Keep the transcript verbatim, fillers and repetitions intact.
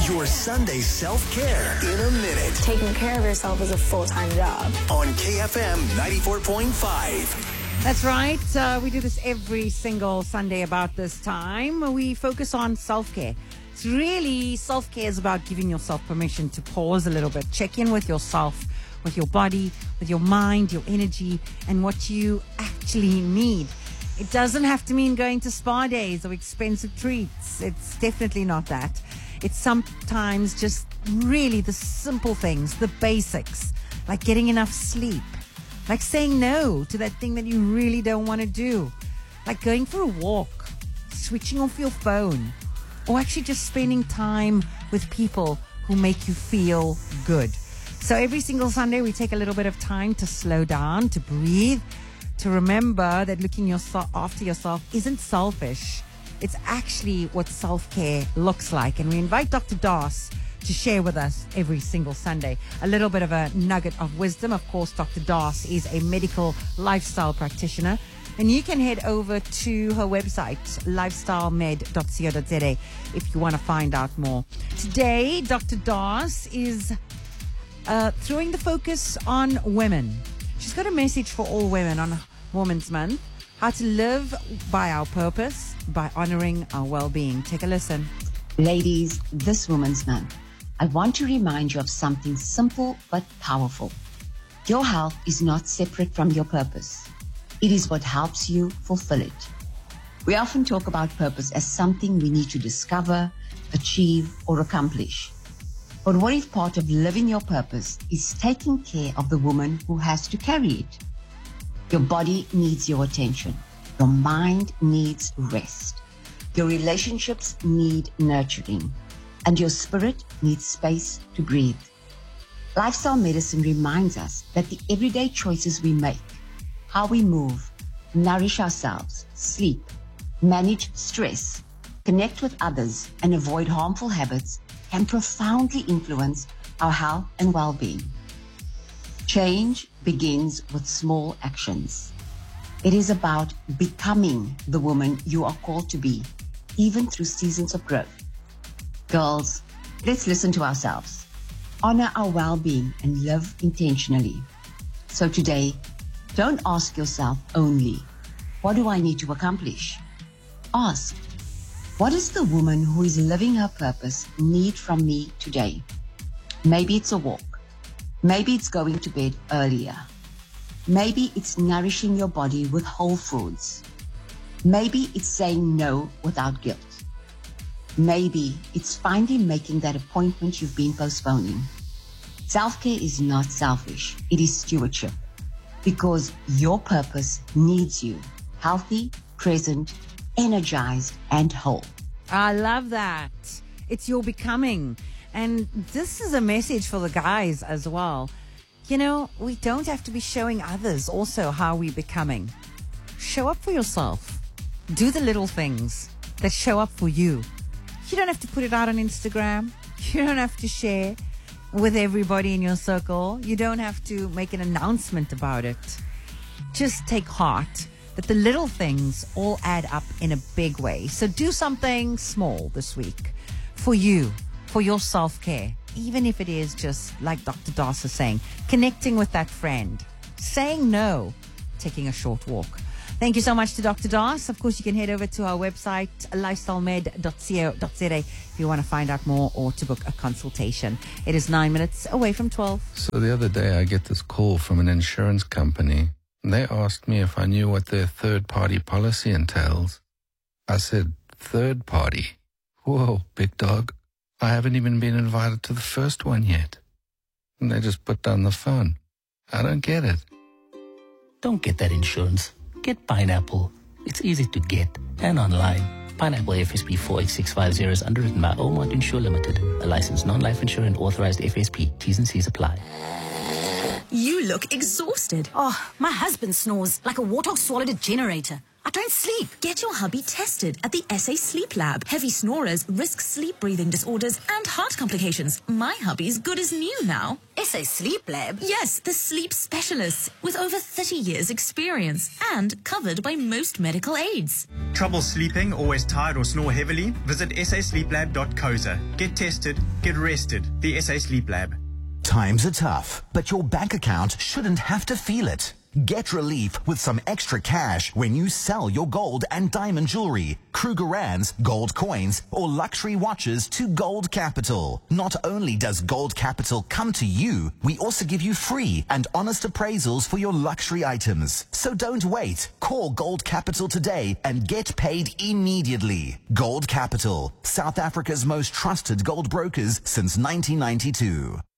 Your Sunday self-care in a minute. Taking care of yourself is a full-time job. On K F M ninety-four point five. That's right. Uh, we do this every single Sunday about this time. We focus on self-care. It's really, self-care is about giving yourself permission to pause a little bit, check in with yourself, with your body, with your mind, your energy, and what you actually need. It doesn't have to mean going to spa days or expensive treats. It's definitely not that. It's sometimes just really the simple things, the basics, like getting enough sleep, like saying no to that thing that you really don't want to do, like going for a walk, switching off your phone, or actually just spending time with people who make you feel good. So every single Sunday, we take a little bit of time to slow down, to breathe, to remember that looking yourself after yourself isn't selfish. It's actually what self-care looks like. And we invite Doctor Das to share with us every single Sunday a little bit of a nugget of wisdom. Of course, Doctor Das is a medical lifestyle practitioner. And you can head over to her website, lifestyle med dot co dot za, if you want to find out more. Today, Doctor Das is uh, throwing the focus on women. She's got a message for all women on Women's Month. How to live by our purpose, by honoring our well-being. Take a listen. Ladies, this Women's Month, I want to remind you of something simple but powerful. Your health is not separate from your purpose. It is what helps you fulfill it. We often talk about purpose as something we need to discover, achieve, or accomplish. But what if part of living your purpose is taking care of the woman who has to carry it? Your body needs your attention. Your mind needs rest. Your relationships need nurturing. And your spirit needs space to breathe. Lifestyle medicine reminds us that the everyday choices we make, how we move, nourish ourselves, sleep, manage stress, connect with others, and avoid harmful habits can profoundly influence our health and well-being. Change begins with small actions. It is about becoming the woman you are called to be, even through seasons of growth. Girls, let's listen to ourselves, honor our well-being, and live intentionally. So today, don't ask yourself only, what do I need to accomplish? Ask, what does the woman who is living her purpose need from me today? Maybe it's a walk. Maybe it's going to bed earlier. Maybe it's nourishing your body with whole foods. Maybe it's saying no without guilt. Maybe it's finally making that appointment you've been postponing. Self-care is not selfish. It is stewardship. Because your purpose needs you healthy, present, energized, and whole. I love that. It's your becoming. And this is a message for the guys as well. You know, we don't have to be showing others also how we're becoming. Show up for yourself. Do the little things that show up for you. You don't have to put it out on Instagram. You don't have to share with everybody in your circle. You don't have to make an announcement about it. Just take heart that the little things all add up in a big way. So do something small this week for you, for your self-care, even if it is just like Doctor Das is saying, connecting with that friend, saying no, taking a short walk. Thank you so much to Doctor Das. Of course, you can head over to our website, lifestyle med dot co dot za, if you want to find out more or to book a consultation. It is nine minutes away from twelve. So the other day, I get this call from an insurance company. And they asked me if I knew what their third-party policy entails. I said, third party? Whoa, big dog. I haven't even been invited to the first one yet. And they just put down the phone. I don't get it. Don't get that insurance. Get Pineapple. It's easy to get and online. Pineapple F S P four eight six five zero is underwritten by Omart Insure Limited, a licensed non-life insurer and authorized F S P. T's and C's apply. You look exhausted. Oh, my husband snores like a warthog swallowed a generator. I don't sleep. Get your hubby tested at the S A Sleep Lab. Heavy snorers risk sleep breathing disorders and heart complications. My hubby's good as new now. S S A Sleep Lab? Yes, the sleep specialists with over thirty years experience and covered by most medical aids. Trouble sleeping, always tired or snore heavily? Visit s a sleep lab dot co za. Get tested, get rested. The S A Sleep Lab. Times are tough, but your bank account shouldn't have to feel it. Get relief with some extra cash when you sell your gold and diamond jewelry, Krugerrands, gold coins, or luxury watches to Gold Capital. Not only does Gold Capital come to you, we also give you free and honest appraisals for your luxury items. So don't wait. Call Gold Capital today and get paid immediately. Gold Capital, South Africa's most trusted gold brokers since nineteen ninety-two.